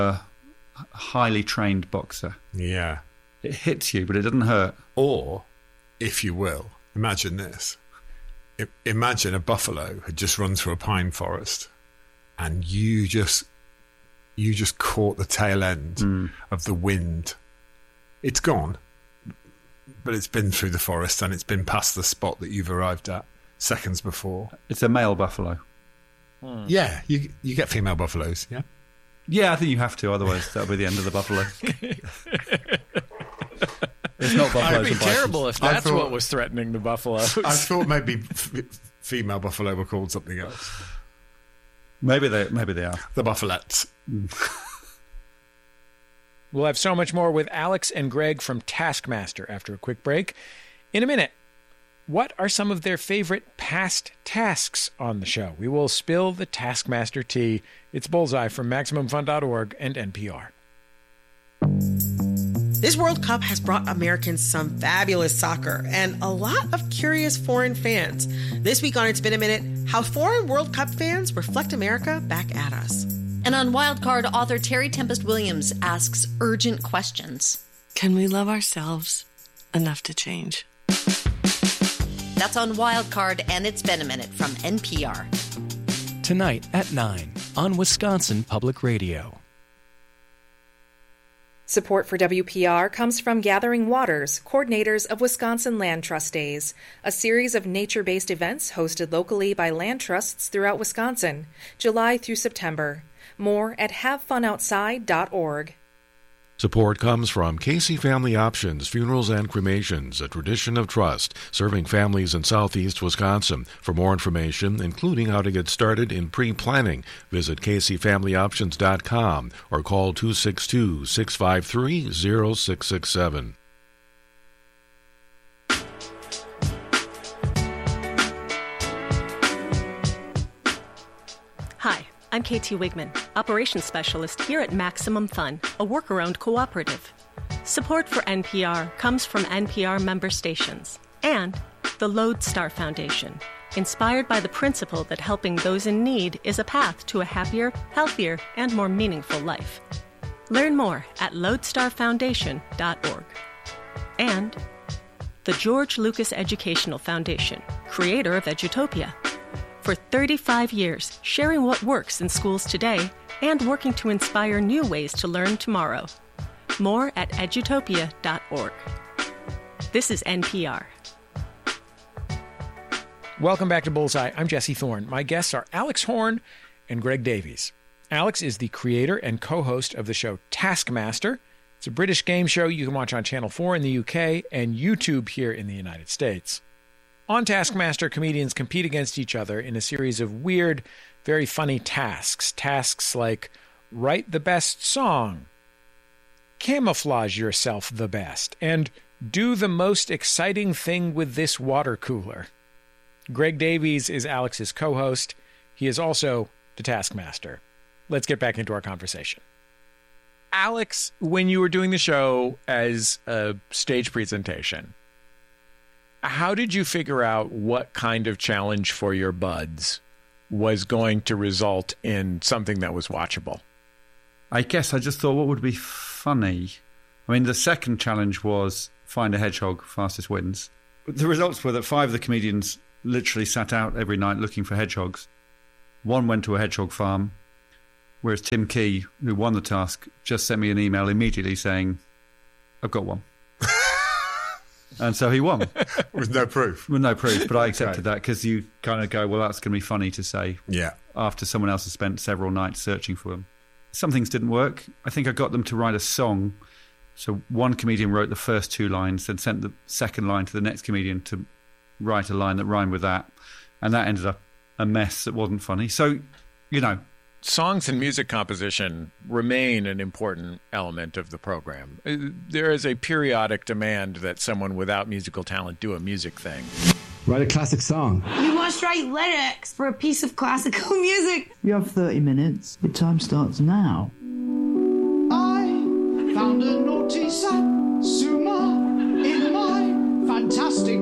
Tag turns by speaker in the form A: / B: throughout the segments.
A: a highly trained boxer.
B: Yeah.
A: It hits you, but it doesn't hurt.
B: Or, if you will, imagine this. Imagine a buffalo had just run through a pine forest and you just caught the tail end of the wind. It's gone, but it's been through the forest and it's been past the spot that you've arrived at seconds before.
A: It's a male buffalo.
B: Yeah, you get female buffaloes, yeah?
A: Yeah, I think you have to, otherwise that'll be the end of the buffalo. It's not buffaloes.
C: It'd be terrible if that's what was threatening the buffaloes.
B: I thought maybe female buffalo were called something else.
A: Maybe they are.
B: The buffalettes.
C: We'll have so much more with Alex and Greg from Taskmaster after a quick break. In a minute, what are some of their favorite past tasks on the show? We will spill the Taskmaster tea. It's Bullseye from MaximumFun.org and NPR.
D: This World Cup has brought Americans some fabulous soccer and a lot of curious foreign fans. This week on It's Been a Minute, how foreign World Cup fans reflect America back at us.
E: And on Wildcard, author Terry Tempest Williams asks urgent questions.
F: Can we love ourselves enough to change?
E: That's on Wildcard, and It's Been a Minute from NPR.
G: Tonight at 9 on Wisconsin Public Radio.
H: Support for WPR comes from Gathering Waters, coordinators of Wisconsin Land Trust Days, a series of nature-based events hosted locally by land trusts throughout Wisconsin, July through September. More at havefunoutside.org.
I: Support comes from Casey Family Options, Funerals and Cremations, a tradition of trust, serving families in southeast Wisconsin. For more information, including how to get started in pre-planning, visit CaseyFamilyOptions.com or call 262-653-0667.
J: Hi, I'm KT Wigman, Operations Specialist here at Maximum Fun, a workaround cooperative. Support for NPR comes from NPR member stations and the Lodestar Foundation, inspired by the principle that helping those in need is a path to a happier, healthier, and more meaningful life. Learn more at lodestarfoundation.org. And the George Lucas Educational Foundation, creator of Edutopia. For 35 years, sharing what works in schools today and working to inspire new ways to learn tomorrow. More at edutopia.org. This is NPR.
C: Welcome back to Bullseye. I'm Jesse Thorne. My guests are Alex Horne and Greg Davies. Alex is the creator and co-host of the show Taskmaster. It's a British game show you can watch on Channel 4 in the UK and YouTube here in the United States. On Taskmaster, comedians compete against each other in a series of weird, very funny tasks. Tasks like write the best song, camouflage yourself the best, and do the most exciting thing with this water cooler. Greg Davies is Alex's co-host. He is also the Taskmaster. Let's get back into our conversation. Alex, when you were doing the show as a stage presentation, how did you figure out what kind of challenge for your buds was going to result in something that was watchable?
A: I guess I just thought, what would be funny? I mean, the second challenge was find a hedgehog, fastest wins. The results were that 5 of the comedians literally sat out every night looking for hedgehogs. 1 went to a hedgehog farm, whereas Tim Key, who won the task, just sent me an email immediately saying, I've got one. And so he won.
B: With no proof.
A: With no proof, but I accepted that because you kind of go, well, that's going to be funny to say after someone else has spent several nights searching for them. Some things didn't work. I think I got them to write a song. So one comedian wrote the first 2 lines, then sent the second line to the next comedian to write a line that rhymed with that. And that ended up a mess that wasn't funny. So, you know.
C: Songs and music composition remain an important element of the program. There is a periodic demand that someone without musical talent do a music thing.
K: Write a classic song.
L: You must write lyrics for a piece of classical music.
M: You have 30 minutes. Your time starts now.
N: I found a naughty Satsuma in my fantastic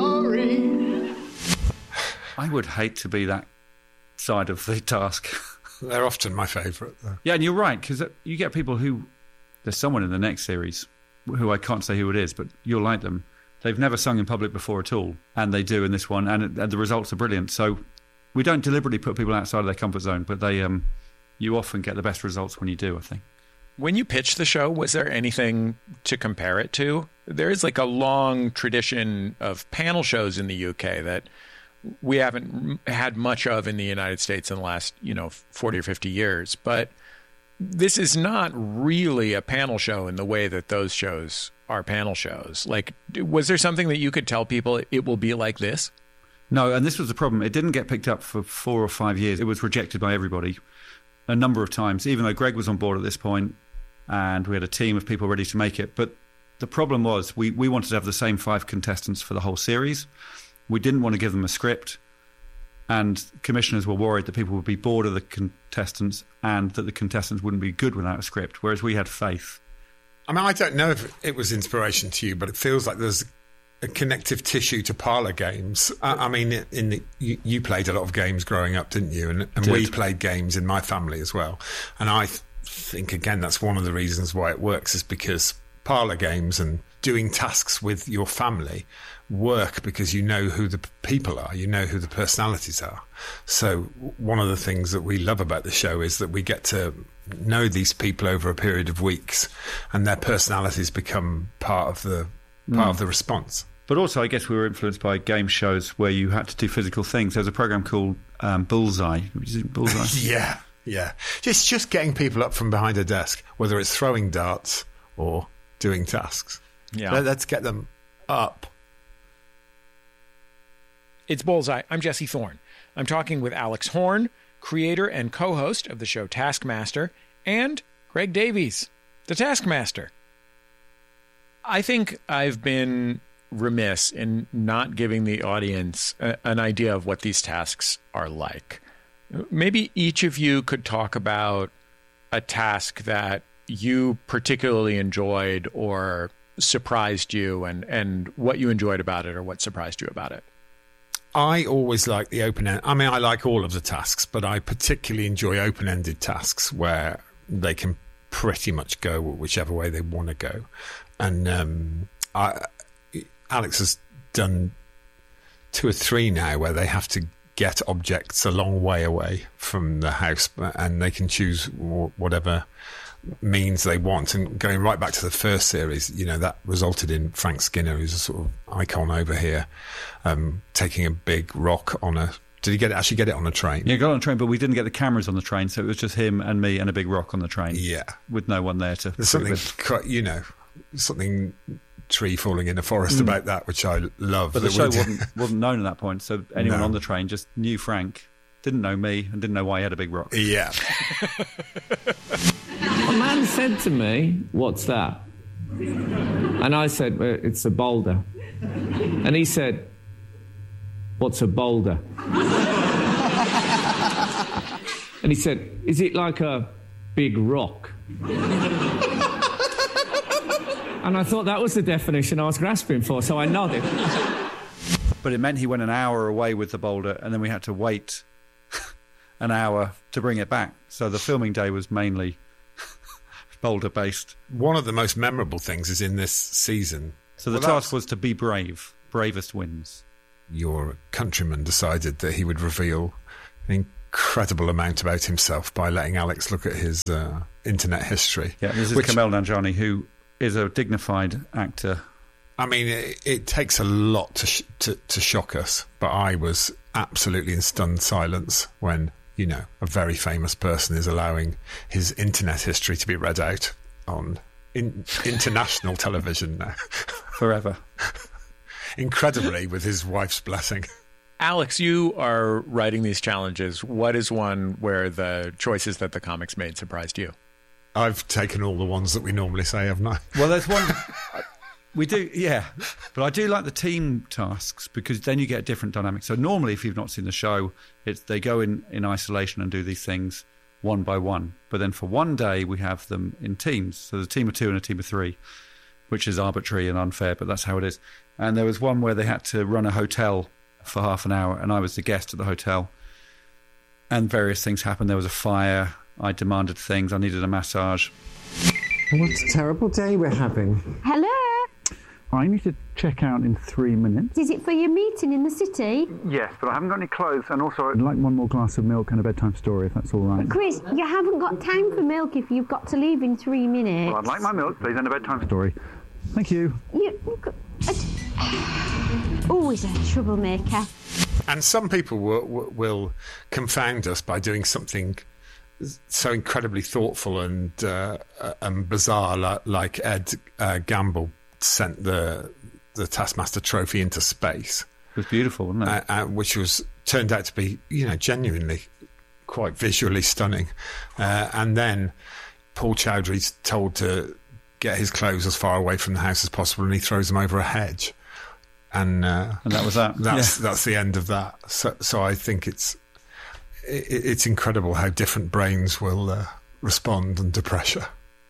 N: curry.
A: I would hate to be that side of the task.
B: They're often my favourite, though.
A: Yeah, and you're right, because you get people who... There's someone in the next series who I can't say who it is, but you'll like them. They've never sung in public before at all, and they do in this one, and the results are brilliant. So we don't deliberately put people outside of their comfort zone, but you often get the best results when you do, I think.
C: When you pitched the show, was there anything to compare it to? There is like a long tradition of panel shows in the UK that we haven't had much of in the United States in the last, 40 or 50 years. But this is not really a panel show in the way that those shows are panel shows. Like, was there something that you could tell people it will be like this?
A: No, and this was the problem. It didn't get picked up for 4 or 5 years. It was rejected by everybody a number of times, even though Greg was on board at this point and we had a team of people ready to make it. But the problem was we wanted to have the same 5 contestants for the whole series. We didn't want to give them a script, and commissioners were worried that people would be bored of the contestants and that the contestants wouldn't be good without a script, whereas we had faith.
B: I mean, I don't know if it was inspiration to you, but it feels like there's a connective tissue to parlour games. I mean, you played a lot of games growing up, didn't you? And we played games in my family as well. And I think, again, that's one of the reasons why it works, is because parlour games and doing tasks with your family work because you know who the people are, you know who the personalities are. So one of the things that we love about the show is that we get to know these people over a period of weeks, and their personalities become part of the response. But also, I guess we were influenced by game shows where you had to do physical things. There's a program called Bullseye. Bullseye. Yeah. Just getting people up from behind a desk, whether it's throwing darts or doing tasks.
C: Yeah.
B: Let's get them up.
C: It's Bullseye. I'm Jesse Thorne. I'm talking with Alex Horne, creator and co-host of the show Taskmaster, and Greg Davies, the Taskmaster. I think I've been remiss in not giving the audience an idea of what these tasks are like. Maybe each of you could talk about a task that you particularly enjoyed or surprised you, and what you enjoyed about it or what surprised you about it.
B: I always like the open-end. I mean, I like all of the tasks, but I particularly enjoy open-ended tasks where they can pretty much go whichever way they want to go. And Alex has done 2 or 3 now where they have to get objects a long way away from the house, and they can choose whatever means they want. And going right back to the first series, that resulted in Frank Skinner, who's a sort of icon over here, taking a big rock on a... Did he actually get it on a train? Yeah, got it on a train, but we didn't get the cameras on the train, so it was just him and me and a big rock on the train. Yeah. With no one there to... There's something, something tree falling in the forest about that, which I love. But the show wasn't known at that point, so anyone on the train just knew Frank, didn't know me, and didn't know why he had a big rock. Yeah.
K: A man said to me, "What's that?" And I said, "It's a boulder." And he said, "What's a boulder?" And he said, "Is it like a big rock?" And I thought that was the definition I was grasping for, so I nodded.
A: But it meant he went an hour away with the boulder, and then we had to wait an hour to bring it back. So the filming day was mainly boulder-based. One of the most memorable things is in this season. So the task was to be brave. Bravest wins. Your countryman decided that he would reveal an incredible amount about himself by letting Alex look at his internet history. Yeah, this is Kamel Nanjiani, who is a dignified actor. I mean, it takes a lot to shock us, but I was absolutely in stunned silence when, a very famous person is allowing his internet history to be read out on international television now. Forever. Incredibly, with his wife's blessing.
C: Alex, you are writing these challenges. What is one where the choices that the comics made surprised you?
B: I've taken all the ones that we normally say, haven't I?
A: Well, there's one... We do, yeah. But I do like the team tasks because then you get a different dynamic. So normally, if you've not seen the show, they go in isolation and do these things one by one. But then for one day, we have them in teams. So there's a team of 2 and a team of 3, which is arbitrary and unfair, but that's how it is. And there was one where they had to run a hotel for half an hour, and I was the guest at the hotel. And various things happened. There was a fire. I demanded things. I needed a massage.
O: What a terrible day we're having.
P: Hello?
A: I need to check out in 3 minutes.
P: Is it for your meeting in the city?
A: Yes, but I haven't got any clothes, and also I'd like one more glass of milk and a bedtime story, if that's all right.
P: Chris, you haven't got time for milk if you've got to leave in 3 minutes.
A: Well, I'd like my milk, please, and a bedtime story. Thank you.
P: Always a troublemaker.
B: And some people will confound us by doing something so incredibly thoughtful and bizarre, like Ed Gamble sent the Taskmaster trophy into space.
A: It was beautiful, wasn't it?
B: Which turned out to be, genuinely quite visually stunning. And then Paul Chowdhury's told to get his clothes as far away from the house as possible, and he throws them over a hedge. And
A: that was that.
B: That's the end of that. So I think it's incredible how different brains will respond under pressure.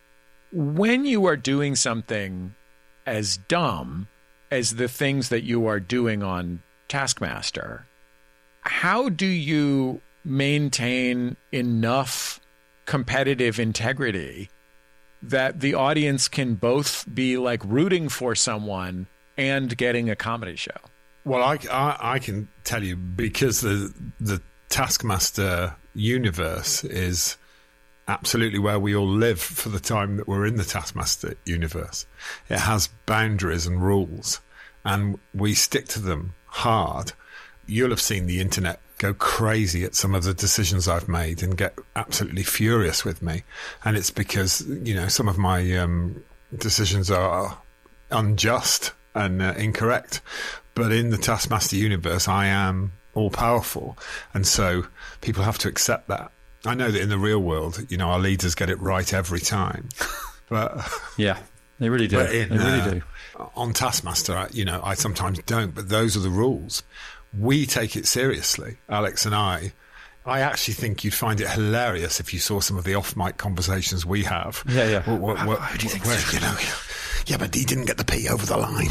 C: When you are doing something as dumb as the things that you are doing on Taskmaster, how do you maintain enough competitive integrity that the audience can both be like rooting for someone and getting a comedy show?
B: Well, I can tell you, because the Taskmaster universe is absolutely where we all live for the time that we're in the Taskmaster universe. It has boundaries and rules, and we stick to them hard. You'll have seen the internet go crazy at some of the decisions I've made and get absolutely furious with me. And it's because, some of my decisions are unjust and incorrect. But in the Taskmaster universe, I am all-powerful. And so people have to accept that. I know that in the real world, our leaders get it right every time. But
A: yeah, they really do. They really do.
B: On Taskmaster, I sometimes don't, but those are the rules. We take it seriously, Alex and I. I actually think you'd find it hilarious if you saw some of the off-mic conversations we have.
A: Yeah.
B: How do you think yeah, but he didn't get the P over the line.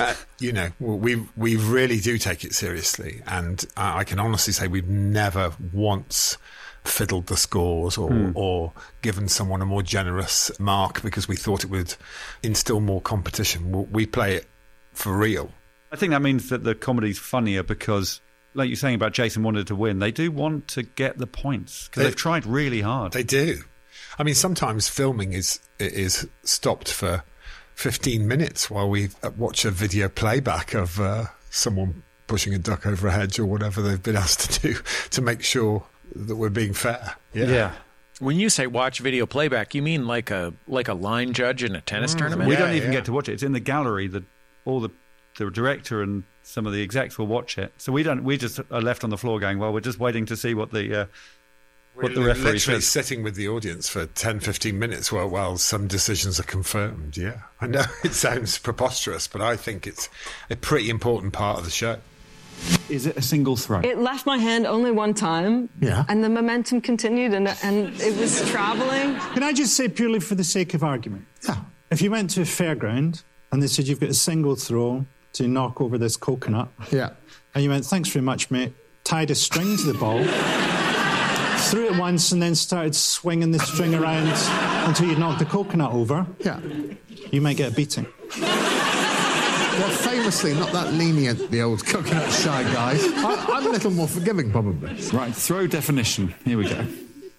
B: We really do take it seriously. And I can honestly say we've never once fiddled the scores or given someone a more generous mark because we thought it would instill more competition. We play it for real.
A: I think that means that the comedy's funnier because, like you're saying about Jason wanted to win, they do want to get the points because they've tried really hard.
B: They do. I mean, sometimes filming is stopped for 15 minutes while we watch a video playback of someone pushing a duck over a hedge or whatever they've been asked to do to make sure that we're being fair.
A: Yeah.
C: When you say watch video playback, you mean like a line judge in a tennis tournament?
A: We don't even get to watch it. It's in the gallery. All the director and some of the execs will watch it. So we don't. We just are left on the floor going, well, we're just waiting to see what the referee
B: literally
A: says.
B: Sitting with the audience for 10, 15 minutes while some decisions are confirmed. Yeah, I know it sounds preposterous, but I think it's a pretty important part of the show.
A: Is it a single throw?
F: It left my hand only one time.
B: Yeah.
F: And the momentum continued and it was travelling.
N: Can I just say, purely for the sake of argument?
B: Yeah.
N: If you went to a fairground and they said you've got a single throw to knock over this coconut.
B: Yeah.
N: And you went, thanks very much, mate. Tied a string to the ball, threw it once and then started swinging the string around until you knocked the coconut over.
Q: Yeah.
N: You might get a beating.
Q: They're famously not that lenient, the old coconut shy guys. I'm a little more forgiving, probably.
A: Right, throw definition. Here we go.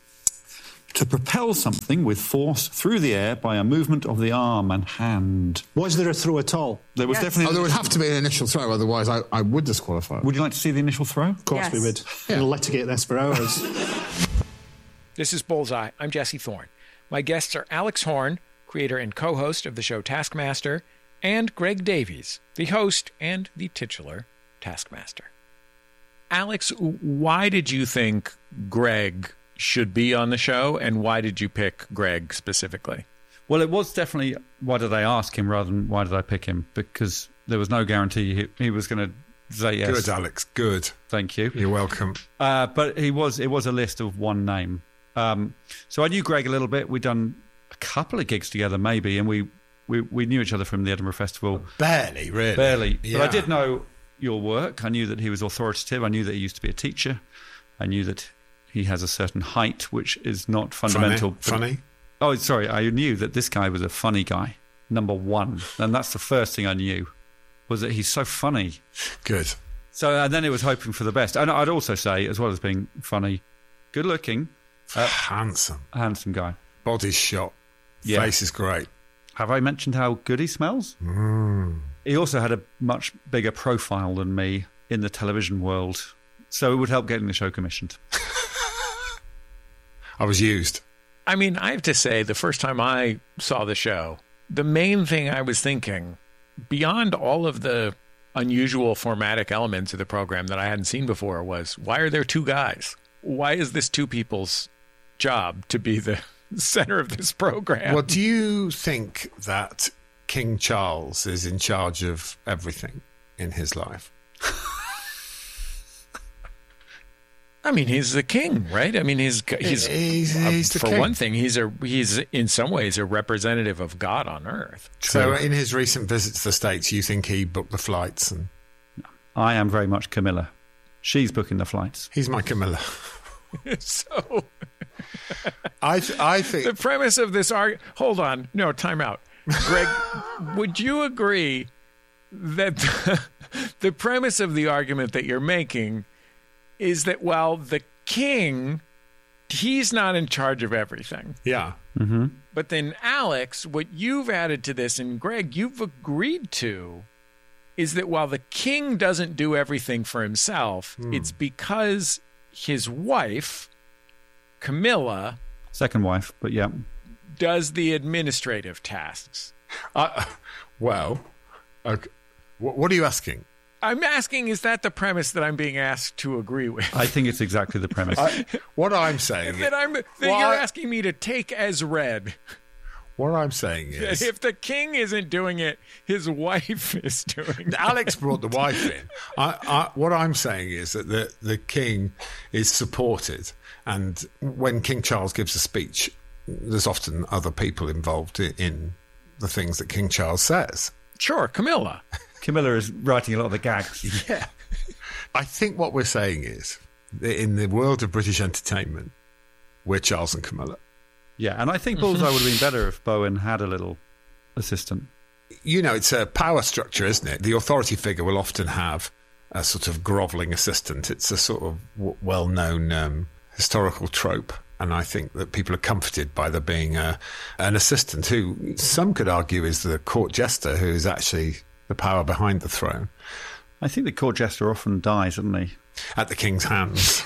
A: To propel something with force through the air by a movement of the arm and hand.
N: Was there a throw at all?
A: There was definitely...
Q: Oh, there would have to be an initial throw, otherwise I would disqualify.
A: Would you like to see the initial throw?
N: Of course we would.
Q: Yeah.
N: We'll litigate this for hours.
C: This is Bullseye. I'm Jesse Thorne. My guests are Alex Horne, creator and co-host of the show Taskmaster, and Greg Davies, the host and the titular Taskmaster. Alex, why did you think Greg should be on the show, and why did you pick Greg specifically?
A: Well, it was definitely why did I ask him rather than why did I pick him, because there was no guarantee he was going to say yes.
B: Good, Alex, good.
A: Thank you.
B: You're welcome.
A: But it was a list of one name. So I knew Greg a little bit. We'd done a couple of gigs together maybe, and we knew each other from the Edinburgh Festival.
B: Barely, really.
A: Barely.
B: Yeah.
A: But I did know your work. I knew that he was authoritative. I knew that he used to be a teacher. I knew that He has a certain height, which is not fundamental.
B: Funny?
A: Oh, sorry. I knew that this guy was a funny guy, number one. And that's the first thing I knew, was that he's so funny.
B: Good.
A: So, and then it was hoping for the best. And I'd also say, as well as being funny, good looking.
B: Handsome
A: guy.
B: Body's shot.
A: Yeah.
B: Face is great.
A: Have I mentioned how good he smells? He also had a much bigger profile than me in the television world, so it would help getting the show commissioned.
B: I was used.
C: I mean, I have to say, the first time I saw the show, the main thing I was thinking, beyond all of the unusual formatic elements of the program that I hadn't seen before, was, why are there two guys? Why is this two people's job to be the center of this program?
B: Well, do you think that King Charles is in charge of everything in his life?
C: I mean, he's the king, right? I mean, he's
B: the
C: for
B: king.
C: one thing, he's in some ways a representative of God on earth.
B: So, in his recent visit to the States, you think he booked the flights? And
A: I am very much Camilla. She's booking the flights.
B: He's my Camilla.
C: So,
B: I think
C: the premise of this argument. Hold on, no, time out, Greg. Would you agree that the premise of the argument that you're making is that while the king, he's not in charge of everything.
B: Yeah.
A: Mm-hmm.
C: But then, Alex, what you've added to this, and Greg, you've agreed to, is that while the king doesn't do everything for himself, it's because his wife, Camilla,
A: second wife, but yeah,
C: does the administrative tasks.
B: Well, okay. What are you asking?
C: I'm asking, is that the premise that I'm being asked to agree with?
A: I think it's exactly the premise.
B: What I'm saying
C: that you're asking me to take as read.
B: What I'm saying is,
C: if the king isn't doing it, his wife is doing it.
B: Alex brought the wife in. What I'm saying is that the king is supported, and when King Charles gives a speech, there's often other people involved in the things that King Charles says.
C: Sure, Camilla.
A: Camilla is writing a lot of the gags.
B: Yeah. I think what we're saying is that in the world of British entertainment, we're Charles and Camilla.
A: Yeah, and I think Bullseye would have been better if Bowen had a little assistant.
B: You know, it's a power structure, isn't it? The authority figure will often have a sort of grovelling assistant. It's a sort of well-known historical trope. And I think that people are comforted by there being an assistant who some could argue is the court jester, who is actually the power behind the throne.
A: I think the court jester often dies, doesn't he?
B: At the king's hands.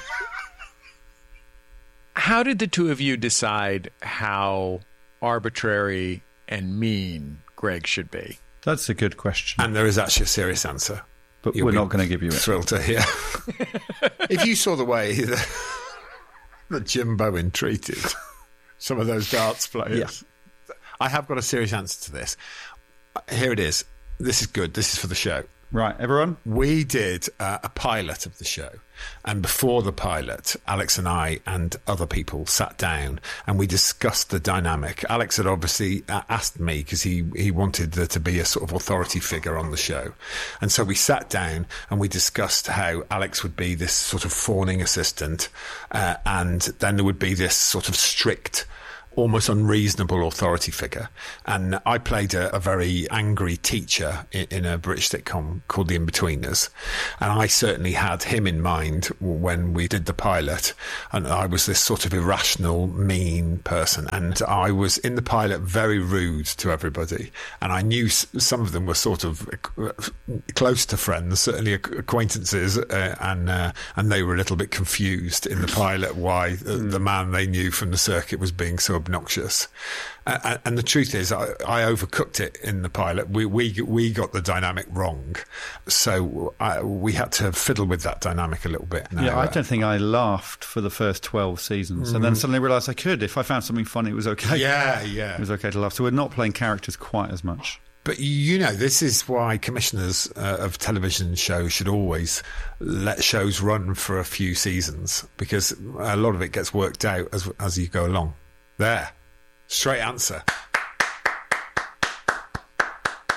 C: How did the two of you decide how arbitrary and mean Greg should be?
A: That's a good question.
B: And there is actually a serious answer.
A: But we're not going to give you it.
B: Thrilled to hear. If you saw the way that Jim Bowen treated some of those darts players. Yeah. I have got a serious answer to this. Here it is. This is good. This is for the show.
A: Right, everyone?
B: We did a pilot of the show. And before the pilot, Alex and I and other people sat down and we discussed the dynamic. Alex had obviously asked me because he wanted there to be a sort of authority figure on the show. And so we sat down and we discussed how Alex would be this sort of fawning assistant and then there would be this sort of strict, almost unreasonable authority figure. And I played a very angry teacher in a British sitcom called The In-Betweeners. And I certainly had him in mind when we did the pilot. And I was this sort of irrational, mean person. And I was in the pilot very rude to everybody. And I knew some of them were sort of close to friends, certainly acquaintances. And they were a little bit confused in the pilot why the man they knew from the circuit was being so obnoxious. And the truth is, I overcooked it in the pilot. We got the dynamic wrong. So we had to fiddle with that dynamic a little bit. Now,
A: yeah, I don't think I laughed for the first 12 seasons. And then suddenly realised I could. If I found something funny, it was okay.
B: Yeah.
A: It was okay to laugh. So we're not playing characters quite as much.
B: But, you know, this is why commissioners of television shows should always let shows run for a few seasons, because a lot of it gets worked out as you go along. There. Straight answer.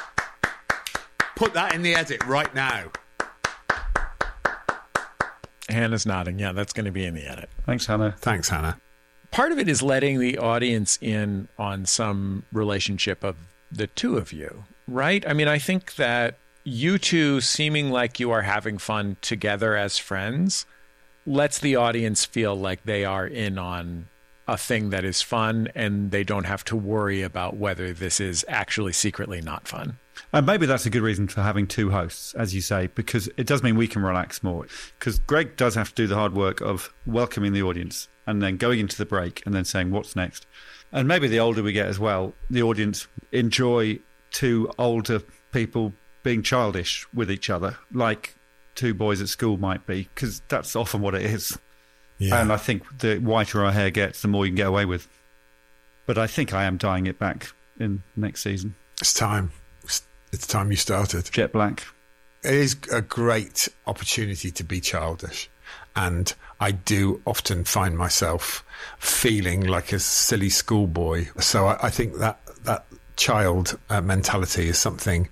B: Put that in the edit right now.
C: Hannah's nodding. Yeah, that's going to be in the edit.
A: Thanks, Hannah.
B: Thanks, Hannah.
C: Part of it is letting the audience in on some relationship of the two of you, right? I mean, I think that you two seeming like you are having fun together as friends lets the audience feel like they are in on a thing that is fun and they don't have to worry about whether this is actually secretly not fun.
A: And maybe that's a good reason for having two hosts, as you say, because it does mean we can relax more. Because Greg does have to do the hard work of welcoming the audience and then going into the break and then saying, what's next? And maybe the older we get as well, the audience enjoy two older people being childish with each other, like two boys at school might be, because that's often what it is. Yeah. And I think the whiter our hair gets, the more you can get away with. But I think I am dyeing it back in next season.
B: It's time. It's time you started.
A: Jet black.
B: It is a great opportunity to be childish. And I do often find myself feeling like a silly schoolboy. So I think that child mentality is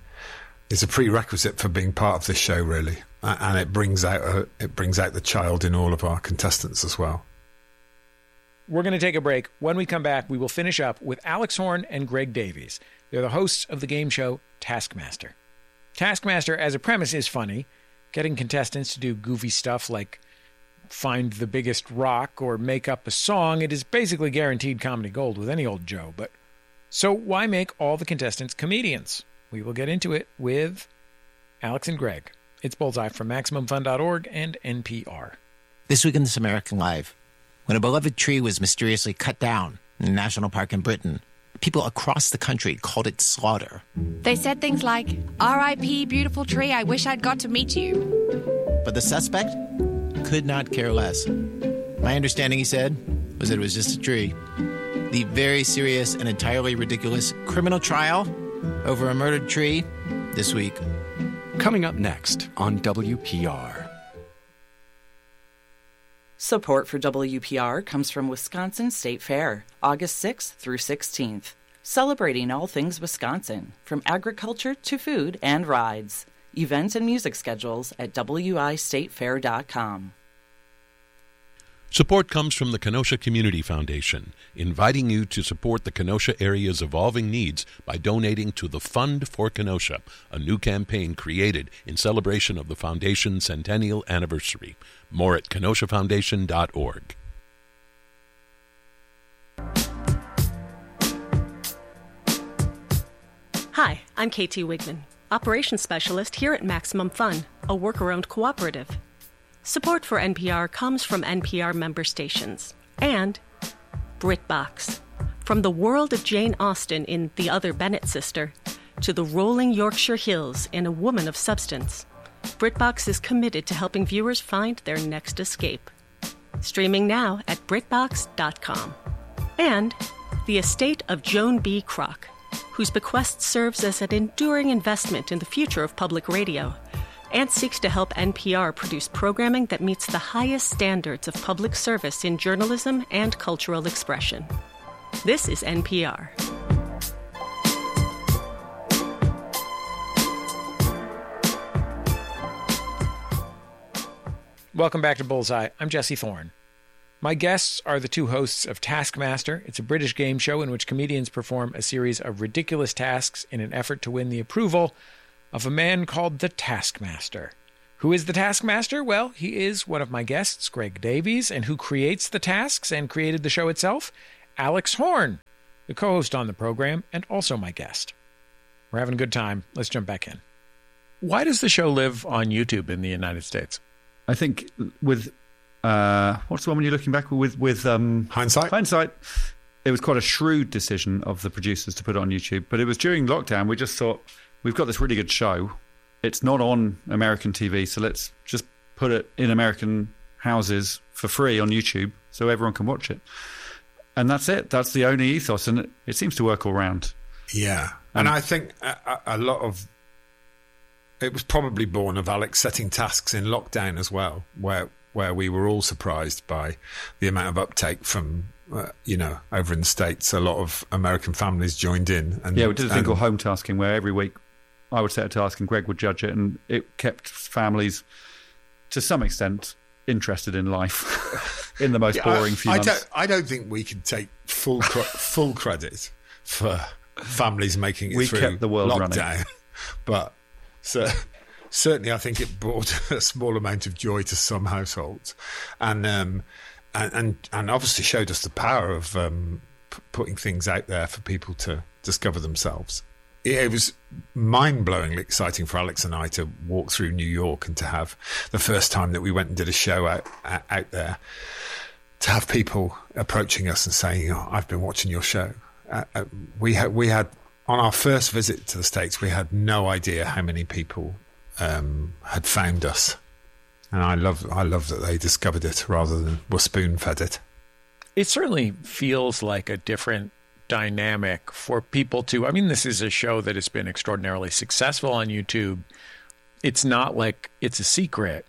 B: a prerequisite for being part of this show, really. And it brings out the child in all of our contestants as well.
C: We're going to take a break. When we come back, we will finish up with Alex Horne and Greg Davies. They're the hosts of the game show Taskmaster. Taskmaster, as a premise, is funny. Getting contestants to do goofy stuff like find the biggest rock or make up a song, it is basically guaranteed comedy gold with any old Joe. But so why make all the contestants comedians? We will get into it with Alex and Greg. It's Bullseye from MaximumFun.org and NPR.
R: This week in This American Life, when a beloved tree was mysteriously cut down in a national park in Britain, people across the country called it slaughter.
S: They said things like, R.I.P. beautiful tree, I wish I'd got to meet you.
R: But the suspect could not care less. My understanding, he said, was that it was just a tree. The very serious and entirely ridiculous criminal trial over a murdered tree this week.
G: Coming up next on WPR.
T: Support for WPR comes from Wisconsin State Fair, August 6th through 16th. Celebrating all things Wisconsin, from agriculture to food and rides. Events and music schedules at wistatefair.com.
U: Support comes from the Kenosha Community Foundation, inviting you to support the Kenosha area's evolving needs by donating to the Fund for Kenosha, a new campaign created in celebration of the Foundation's centennial anniversary. More at kenoshafoundation.org.
J: Hi, I'm KT Wigman, Operations Specialist here at Maximum Fun, a worker-owned cooperative. Support for NPR comes from NPR member stations and BritBox. From the world of Jane Austen in The Other Bennett Sister to the rolling Yorkshire Hills in A Woman of Substance, BritBox is committed to helping viewers find their next escape. Streaming now at BritBox.com. And The Estate of Joan B. Kroc, whose bequest serves as an enduring investment in the future of public radio and seeks to help NPR produce programming that meets the highest standards of public service in journalism and cultural expression. This is NPR.
C: Welcome back to Bullseye. I'm Jesse Thorne. My guests are the two hosts of Taskmaster. It's a British game show in which comedians perform a series of ridiculous tasks in an effort to win the approval of a man called the Taskmaster. Who is the Taskmaster? Well, he is one of my guests, Greg Davies, and who creates the tasks and created the show itself? Alex Horne, the co-host on the program and also my guest. We're having a good time. Let's jump back in. Why does the show live on YouTube in the United States?
A: I think with what's the one when you're looking back with Hindsight. It was quite a shrewd decision of the producers to put it on YouTube, but it was during lockdown. We just thought, we've got this really good show. It's not on American TV, so let's just put it in American houses for free on YouTube so everyone can watch it. And that's it. That's the only ethos, and it seems to work all round.
B: Yeah. And I think a lot of it was probably born of Alex setting tasks in lockdown as well, where we were all surprised by the amount of uptake from, over in the States. A lot of American families joined in. And,
A: we did a thing called home tasking, where every week I would set a task and Greg would judge it, and it kept families, to some extent, interested in life in the most boring few months.
B: I don't think we can take full credit for families making it through
A: kept the world
B: lockdown,
A: running.
B: But certainly I think it brought a small amount of joy to some households, and obviously showed us the power of putting things out there for people to discover themselves. It was mind-blowingly exciting for Alex and I to walk through New York and to have the first time that we went and did a show out there, to have people approaching us and saying, "Oh, I've been watching your show." We had on our first visit to the States, we had no idea how many people had found us, and I love that they discovered it rather than were spoon-fed it.
C: It certainly feels like a different dynamic for people to, I mean, this is a show that has been extraordinarily successful on YouTube. It's not like it's a secret,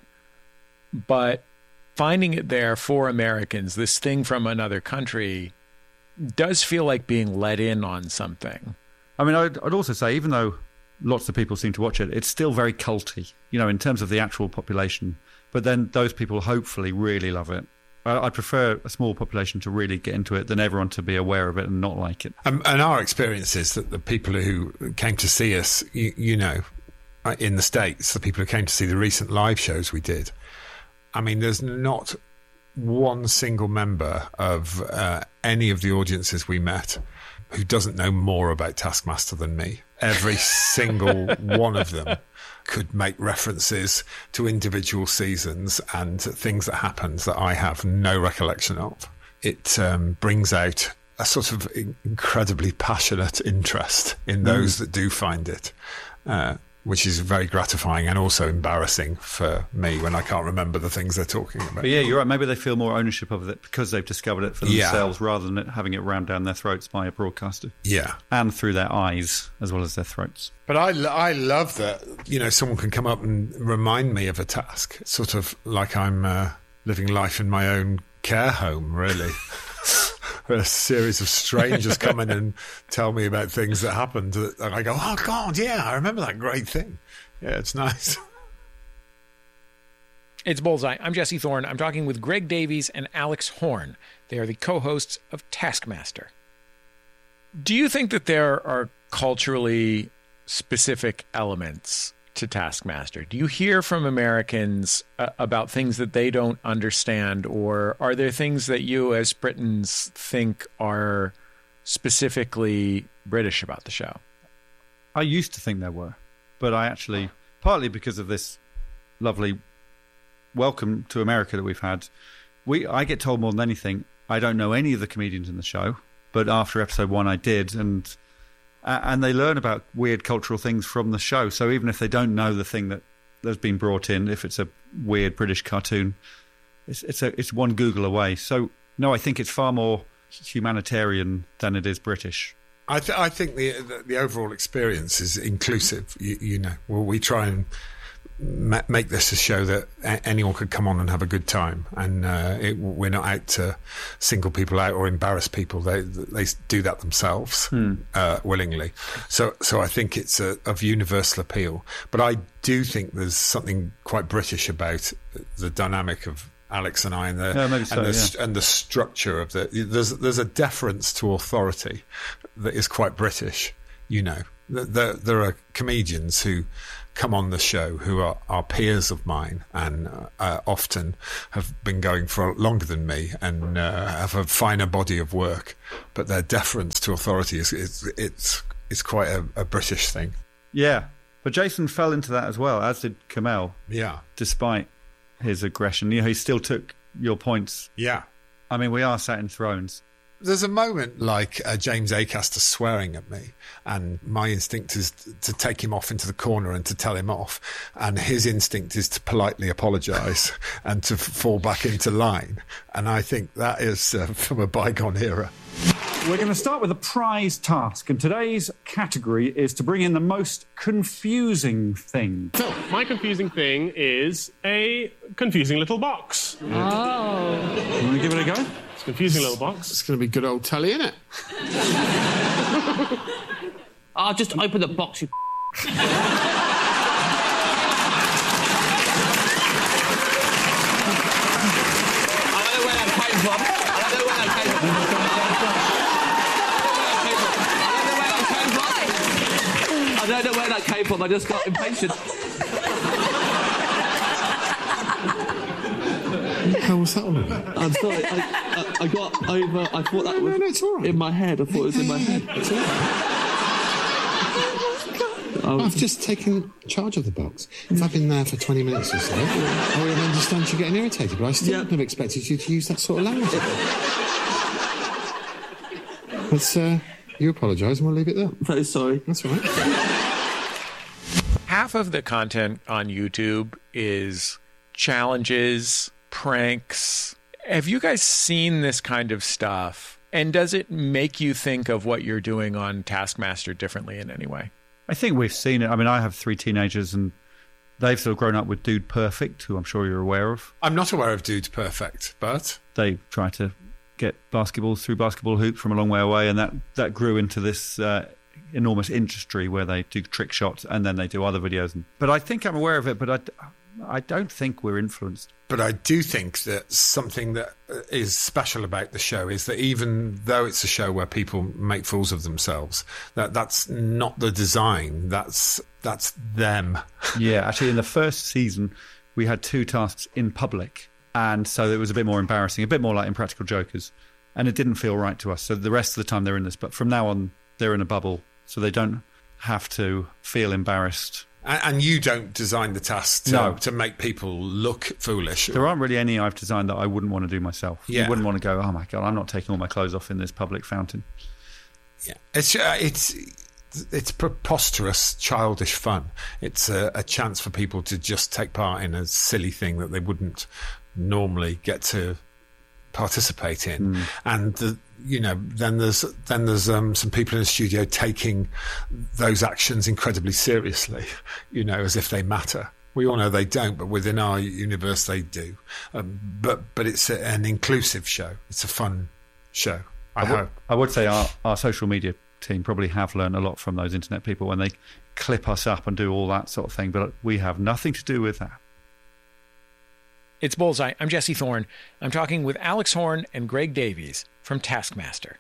C: but finding it there for Americans, this thing from another country, does feel like being let in on something.
A: I mean, I'd also say, even though lots of people seem to watch it, it's still very culty, in terms of the actual population. But then those people hopefully really love it. I prefer a small population to really get into it than everyone to be aware of it and not like it.
B: And our experience is that the people who came to see us, in the States, the people who came to see the recent live shows we did, I mean, there's not one single member of any of the audiences we met who doesn't know more about Taskmaster than me. Every single one of them could make references to individual seasons and things that happened that I have no recollection of. It brings out a sort of incredibly passionate interest in those that do find it, which is very gratifying and also embarrassing for me when I can't remember the things they're talking about.
A: But yeah, you're right. Maybe they feel more ownership of it because they've discovered it for themselves rather than having it rammed down their throats by a broadcaster.
B: Yeah.
A: And through their eyes as well as their throats.
B: But I love that, someone can come up and remind me of a task, sort of like I'm living life in my own care home, really. A series of strangers come in and tell me about things that happened. And I go, "Oh, God, yeah, I remember that great thing." Yeah, it's nice.
C: It's Bullseye. I'm Jesse Thorne. I'm talking with Greg Davies and Alex Horn. They are the co-hosts of Taskmaster. Do you think that there are culturally specific elements to Taskmaster? Do you hear from Americans about things that they don't understand, or are there things that you as Britons think are specifically British about the show?
A: I used to think there were, but I actually, partly because of this lovely welcome to America that we've had, I get told more than anything, I don't know any of the comedians in the show, but after episode 1 I did, and they learn about weird cultural things from the show. So even if they don't know the thing that's been brought in, if it's a weird British cartoon, it's one Google away. So no, I think it's far more humanitarian than it is British.
B: I think the overall experience is inclusive. We try and make this a show that anyone could come on and have a good time, and we're not out to single people out or embarrass people. They do that themselves willingly. So I think it's of universal appeal. But I do think there's something quite British about the dynamic of Alex and I, and the structure of there's a deference to authority that is quite British. There are comedians who come on the show who are peers of mine and often have been going for longer than me and have a finer body of work, but their deference to authority is quite a British thing.
A: Yeah, but Jason fell into that as well, as did Kamel.
B: Yeah,
A: despite his aggression, he still took your points.
B: Yeah,
A: I mean, we are sat in thrones.
B: There's a moment like James Acaster swearing at me, and my instinct is to take him off into the corner and to tell him off, and his instinct is to politely apologise and to fall back into line. And I think that is from a bygone era.
D: We're going to start with a prize task, and today's category is to bring in the most confusing thing.
V: So, my confusing thing is a confusing little box.
D: Oh. You want to give it a go?
V: It's a confusing little box.
Q: It's going to be good old telly, isn't it?
W: I'll just open the box, you that came from. I just got impatient.
Q: How was that all about?
W: I'm sorry. I got over. I thought that was
Q: it's all right.
W: in my head. I thought it was in my head.
Q: It's all right. I've just taken charge of the box. If I've been there for 20 minutes or so, I would understand you getting irritated, but I still wouldn't have expected you to use that sort of language. But you apologise and we'll leave it there.
W: Very sorry.
Q: That's all right.
C: Half of the content on YouTube is challenges, pranks. Have you guys seen this kind of stuff? And does it make you think of what you're doing on Taskmaster differently in any way?
A: I think we've seen it. I mean, I have 3 teenagers and they've sort of grown up with Dude Perfect, who I'm sure you're aware of.
B: I'm not aware of Dude Perfect, but...
A: They try to get basketballs through basketball hoops from a long way away, and that grew into this enormous industry where they do trick shots and then they do other videos. But I think I'm aware of it, but I don't think we're influenced.
B: But I do think that something that is special about the show is that even though it's a show where people make fools of themselves, that's not the design. That's them.
A: Yeah, actually, in the first season, we had 2 tasks in public, and so it was a bit more embarrassing, a bit more like Impractical Jokers, and it didn't feel right to us. So the rest of the time they're in this, but from now on they're in a bubble, so they don't have to feel embarrassed.
B: And you don't design the tasks to make people look foolish.
A: There aren't really any I've designed that I wouldn't want to do myself.
B: Yeah.
A: You wouldn't want to go, oh my God, I'm not taking all my clothes off in this public fountain.
B: Yeah, it's preposterous, childish fun. It's a chance for people to just take part in a silly thing that they wouldn't normally get to participate in. And then there's some people in the studio taking those actions incredibly seriously, as if they matter. We all know they don't, but within our universe they do. But it's an inclusive show. It's a fun show. I hope.
A: I would say our social media team probably have learned a lot from those internet people when they clip us up and do all that sort of thing, but we have nothing to do with that.
C: It's Bullseye. I'm Jesse Thorne. I'm talking with Alex Horne and Greg Davies from Taskmaster.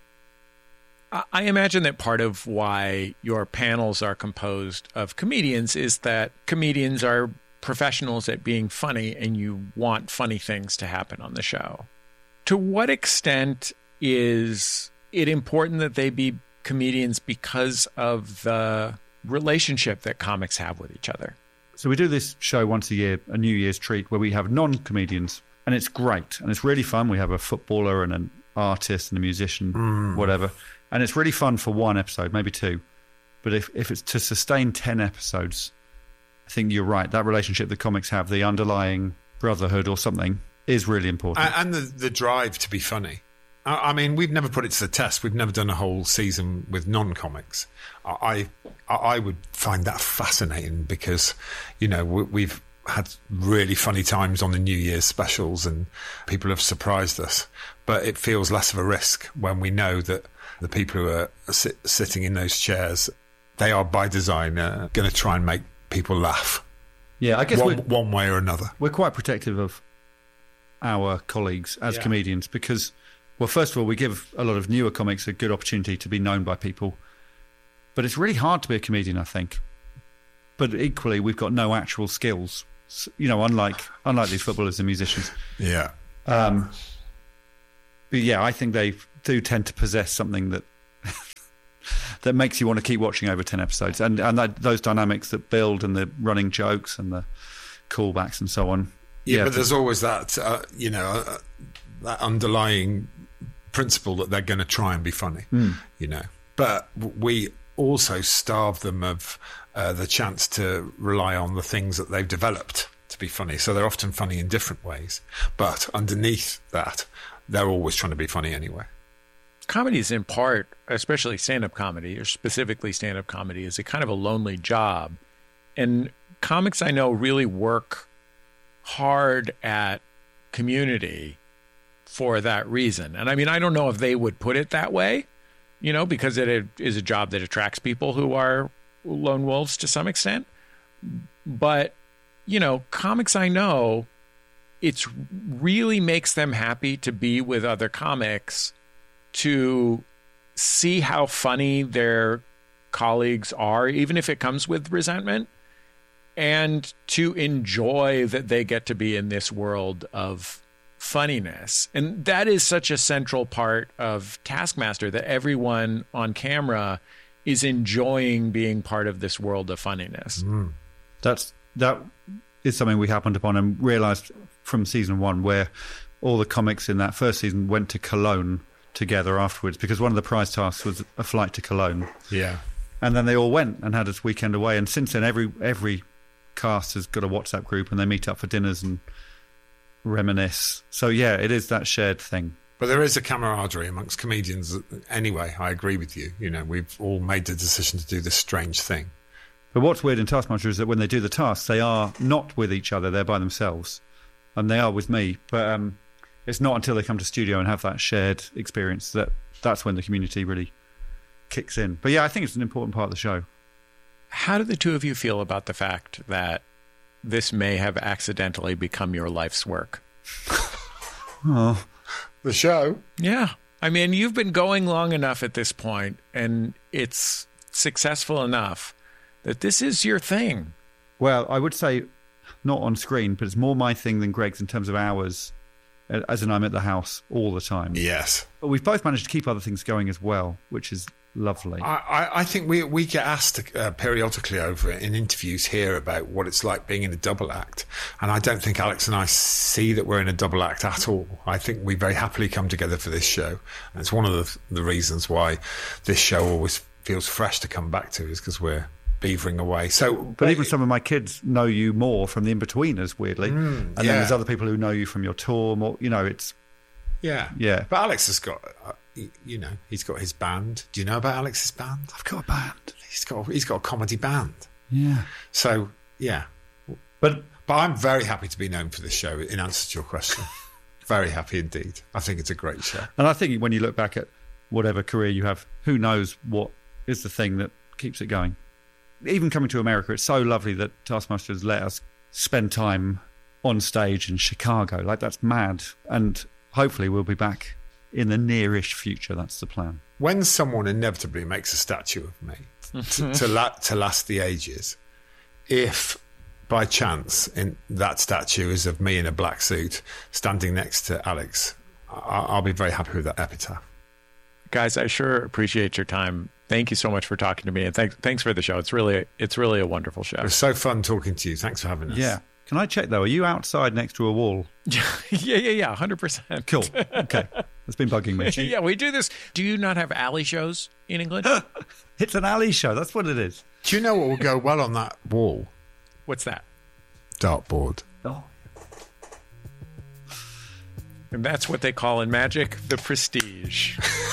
C: I imagine that part of why your panels are composed of comedians is that comedians are professionals at being funny and you want funny things to happen on the show. To what extent is it important that they be comedians because of the relationship that comics have with each other?
A: So we do this show once a year, a New Year's treat, where we have non-comedians, and it's great, and it's really fun. We have a footballer and an artist and a musician, whatever, and it's really fun for 1 episode, maybe 2. But if it's to sustain 10 episodes, I think you're right. That relationship the comics have, the underlying brotherhood or something, is really important.
B: And the drive to be funny. I mean, we've never put it to the test. We've never done a whole season with non-comics. I would find that fascinating because, we've had really funny times on the New Year's specials and people have surprised us. But it feels less of a risk when we know that the people who are sitting in those chairs, they are by design going to try and make people laugh.
A: Yeah, I guess
B: one way or another.
A: We're quite protective of our colleagues as comedians because... Well, first of all, we give a lot of newer comics a good opportunity to be known by people. But it's really hard to be a comedian, I think. But equally, we've got no actual skills, unlike these footballers and musicians.
B: Yeah.
A: But yeah, I think they do tend to possess something that that makes you want to keep watching over 10 episodes. And those dynamics that build and the running jokes and the callbacks and so on.
B: Yeah, but there's always that, that underlying principle that they're going to try and be funny, But we also starve them of the chance to rely on the things that they've developed to be funny. So they're often funny in different ways. But underneath that, they're always trying to be funny anyway.
C: Comedy is in part, especially stand-up comedy, or specifically stand-up comedy, is a kind of a lonely job. And comics I know really work hard at community for that reason. And I mean, I don't know if they would put it that way, because it is a job that attracts people who are lone wolves to some extent. But, comics I know, it really makes them happy to be with other comics, to see how funny their colleagues are, even if it comes with resentment, and to enjoy that they get to be in this world of funniness. And that is such a central part of Taskmaster, that everyone on camera is enjoying being part of this world of funniness.
A: That is something we happened upon and realised from season 1, where all the comics in that first season went to Cologne together afterwards, because one of the prize tasks was a flight to Cologne.
B: Yeah.
A: And then they all went and had a weekend away. And since then, every cast has got a WhatsApp group and they meet up for dinners and reminisce. So, yeah, it is that shared thing.
B: But there is a camaraderie amongst comedians anyway. I agree with you. You know, we've all made the decision to do this strange thing.
A: But what's weird in Taskmaster is that when they do the tasks, they are not with each other. They're by themselves. And they are with me. But it's not until they come to studio and have that shared experience that's when the community really kicks in. But, yeah, I think it's an important part of the show.
C: How do the two of you feel about the fact that this may have accidentally become your life's work?
A: Oh,
B: the show?
C: Yeah. I mean, you've been going long enough at this point, and it's successful enough that this is your thing.
A: Well, I would say not on screen, but it's more my thing than Greg's in terms of hours, as in I'm at the house all the time.
B: Yes.
A: But we've both managed to keep other things going as well, which is lovely.
B: I think we get asked periodically over in interviews here about what it's like being in a double act, and I don't think Alex and I see that we're in a double act at all. I think we very happily come together for this show, and it's one of the reasons why this show always feels fresh to come back to, is because we're beavering away. But
A: even some of my kids know you more from the In-Betweeners, weirdly, and then there's other people who know you from your tour more. You know, it's yeah.
B: But Alex has got. You know, he's got his band. Do you know about Alex's band?
A: I've got a band.
B: He's got a comedy band.
A: Yeah.
B: So yeah, but I'm very happy to be known for this show. In answer to your question, very happy indeed. I think it's a great show.
A: And I think when you look back at whatever career you have, who knows what is the thing that keeps it going. Even coming to America, it's so lovely that Taskmaster has let us spend time on stage in Chicago. Like, that's mad. And hopefully we'll be back in the nearish future. That's the plan.
B: When someone inevitably makes a statue of me to last the ages, if by chance in that statue is of me in a black suit standing next to Alex, I'll be very happy with that epitaph.
C: Guys, I sure appreciate your time. Thank you so much for talking to me, and thanks for the show. It's really a wonderful show.
B: It was so fun talking to you. Thanks for having us.
A: Yeah. Can I check, though? Are you outside next to a wall?
C: Yeah, 100%.
A: Cool. Okay. That's been bugging me.
C: Yeah, we do this. Do you not have alley shows in England?
A: It's an alley show. That's what it is.
B: Do you know what will go well on that wall?
C: What's that?
B: Dartboard.
A: Oh.
C: And that's what they call in magic the prestige.